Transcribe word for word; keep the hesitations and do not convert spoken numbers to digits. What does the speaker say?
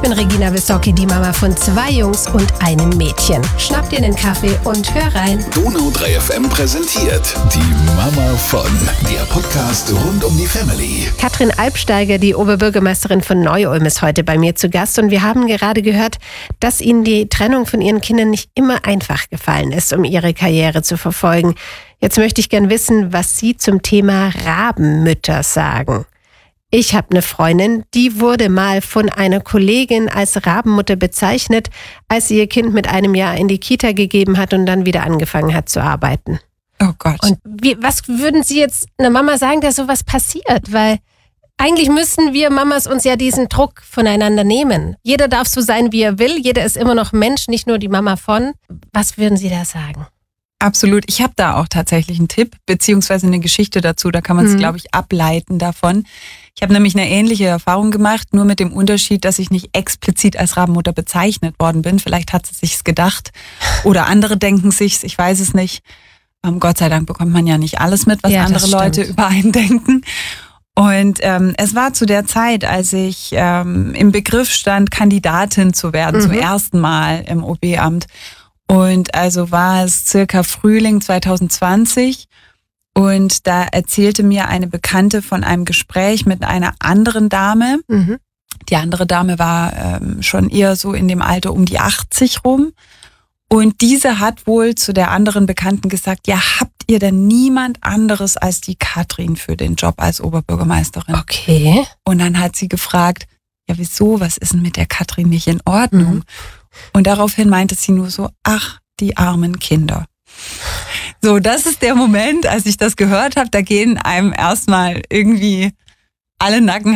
bin Regina Wissocki, die Mama von zwei Jungs und einem Mädchen. Schnapp dir einen Kaffee und hör rein. Donau drei F M präsentiert die Mama von, der Podcast rund um die Family. Katrin Albsteiger, die Oberbürgermeisterin von Neu-Ulm, ist heute bei mir zu Gast und wir haben gerade gehört, dass Ihnen die Trennung von Ihren Kindern nicht immer einfach gefallen ist, um Ihre Karriere zu verfolgen. Jetzt möchte ich gern wissen, was Sie zum Thema Rabenmütter sagen. Ich habe eine Freundin, die wurde mal von einer Kollegin als Rabenmutter bezeichnet, als sie ihr Kind mit einem Jahr in die Kita gegeben hat und dann wieder angefangen hat zu arbeiten. Oh Gott. Und wie, was würden Sie jetzt einer Mama sagen, dass sowas passiert? Weil eigentlich müssen wir Mamas uns ja diesen Druck voneinander nehmen. Jeder darf so sein, wie er will. Jeder ist immer noch Mensch, nicht nur die Mama von. Was würden Sie da sagen? Absolut. Ich habe da auch tatsächlich einen Tipp, beziehungsweise eine Geschichte dazu. Da kann man es, mhm. glaube ich, ableiten davon. Ich habe nämlich eine ähnliche Erfahrung gemacht, nur mit dem Unterschied, dass ich nicht explizit als Rabenmutter bezeichnet worden bin. Vielleicht hat sie sich's gedacht oder andere denken sich's, ich weiß es nicht. Ähm, Gott sei Dank bekommt man ja nicht alles mit, was ja, andere Leute über einen denken. Und ähm, es war zu der Zeit, als ich ähm, im Begriff stand, Kandidatin zu werden, mhm. zum ersten Mal im O B-Amt. Und also war es circa Frühling zwanzig zwanzig und da erzählte mir eine Bekannte von einem Gespräch mit einer anderen Dame. Mhm. Die andere Dame war ähm, schon eher so in dem Alter um die achtzig rum. Und diese hat wohl zu der anderen Bekannten gesagt, ja, habt ihr denn niemand anderes als die Katrin für den Job als Oberbürgermeisterin? Okay. Und dann hat sie gefragt, ja wieso, was ist denn mit der Katrin nicht in Ordnung? Mhm. Und daraufhin meinte sie nur so, ach, die armen Kinder. So, das ist der Moment, als ich das gehört habe, da gehen einem erstmal irgendwie alle Nacken